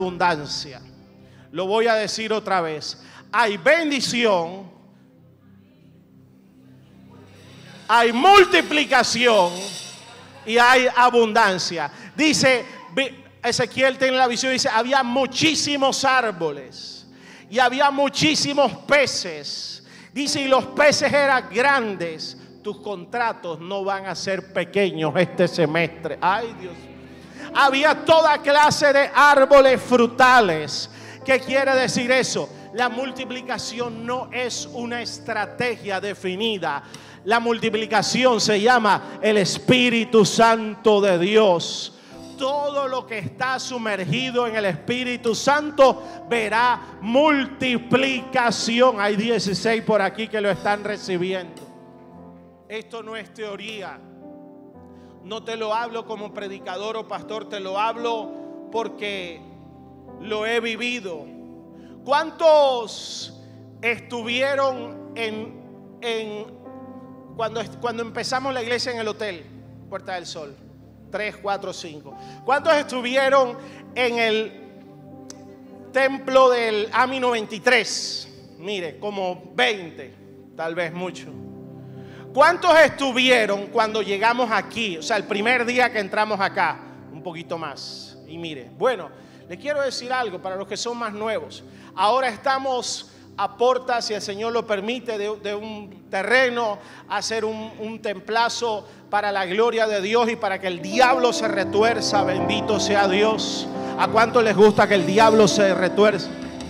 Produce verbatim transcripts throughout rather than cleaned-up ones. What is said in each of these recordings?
abundancia. Lo voy a decir otra vez. Hay bendición, hay multiplicación y hay abundancia. Dice, Ezequiel tiene la visión, dice, había muchísimos árboles y había muchísimos peces. Dice, y los peces eran grandes. Tus contratos no van a ser pequeños este semestre. Ay, Dios. Había toda clase de árboles frutales. ¿Qué quiere decir eso? La multiplicación no es una estrategia definida. La multiplicación se llama el Espíritu Santo de Dios. Todo lo que está sumergido en el Espíritu Santo verá multiplicación. Hay dieciséis por aquí que lo están recibiendo. Esto no es teoría. No te lo hablo como predicador o pastor, te lo hablo porque lo he vivido. ¿Cuántos estuvieron en, en cuando, cuando empezamos la iglesia en el hotel Puerta del Sol? Tres, cuatro, cinco. ¿Cuántos estuvieron en el templo del A M I noventa y tres? Mire, como veinte, tal vez mucho. ¿Cuántos estuvieron cuando llegamos aquí? O sea, el primer día que entramos acá, un poquito más. Y mire, bueno, le quiero decir algo para los que son más nuevos. Ahora estamos a portas, si el Señor lo permite, de, de un terreno, hacer un, un templazo para la gloria de Dios y para que el diablo se retuerza. Bendito sea Dios. ¿A cuánto les gusta que el diablo se retuerza?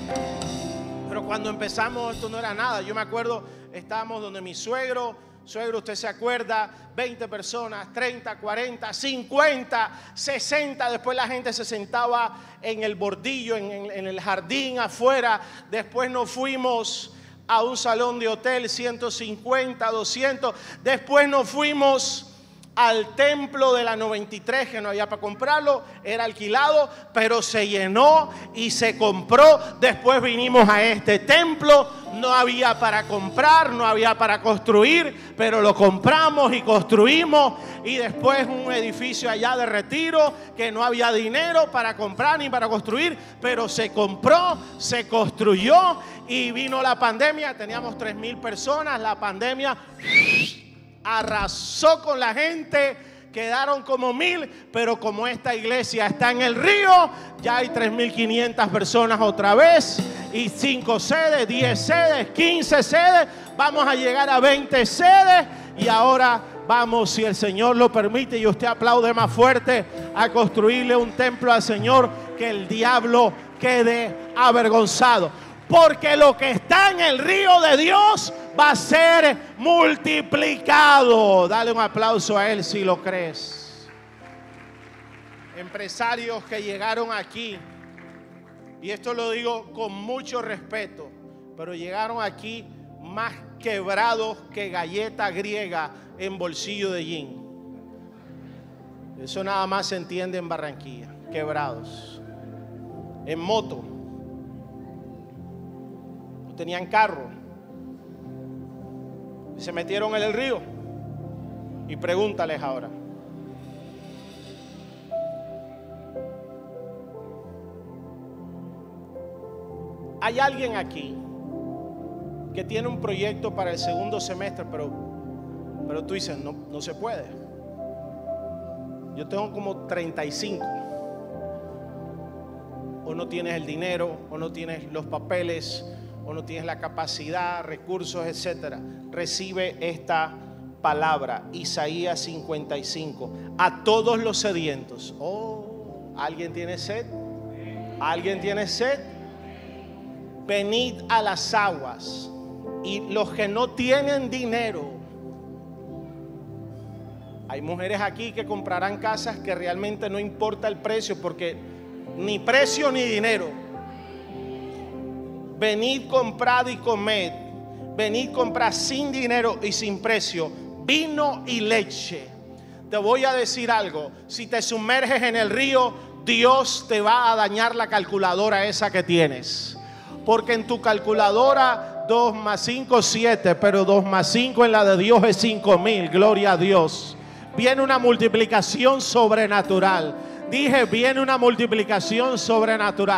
Pero cuando empezamos esto no era nada. Yo me acuerdo, estábamos donde mi suegro, suegro, usted se acuerda, veinte personas, treinta, cuarenta, cincuenta, sesenta. Después la gente se sentaba en el bordillo, en, en, en el jardín afuera. Después nos fuimos a un salón de hotel, ciento cincuenta, doscientos. Después nos fuimos al templo de la noventa y tres, que no había para comprarlo, era alquilado, pero se llenó y se compró. Después vinimos a este templo, no había para comprar, no había para construir, pero lo compramos y construimos. Y después un edificio allá de Retiro, que no había dinero para comprar ni para construir, pero se compró, se construyó. Y vino la pandemia, teníamos tres mil personas, la pandemia arrasó con la gente, quedaron como mil, pero como esta iglesia está en el río, ya hay tres mil quinientas personas otra vez, y cinco sedes, diez sedes, quince sedes, vamos a llegar a veinte sedes, y ahora vamos, si el Señor lo permite, y usted aplaude más fuerte, a construirle un templo al Señor, que el diablo quede avergonzado. Porque lo que está en el río de Dios va a ser multiplicado. Dale un aplauso a Él si lo crees. Empresarios que llegaron aquí, y esto lo digo con mucho respeto, pero llegaron aquí más quebrados que galleta griega en bolsillo de jean. Eso nada más se entiende en Barranquilla. Quebrados. En moto. Tenían carro, se metieron en el río. Y pregúntales ahora. Hay alguien aquí que tiene un proyecto para el segundo semestre, pero, pero tú dices, no, no se puede. Yo tengo como treinta y cinco. O no tienes el dinero, o no tienes los papeles, o no tienes la capacidad, recursos, etcétera. Recibe esta palabra, Isaías cincuenta y cinco. A todos los sedientos. Oh, ¿alguien tiene sed? ¿Alguien tiene sed? Venid a las aguas. Y los que no tienen dinero. Hay mujeres aquí que comprarán casas que realmente no importa el precio, porque ni precio ni dinero. Venid, comprad y comed. Venid, comprad sin dinero y sin precio vino y leche. Te voy a decir algo. Si te sumerges en el río, Dios te va a dañar la calculadora esa que tienes. Porque en tu calculadora dos más cinco, siete. Pero dos más cinco en la de Dios es cinco mil. Gloria a Dios. Viene una multiplicación sobrenatural. Dije, viene una multiplicación sobrenatural.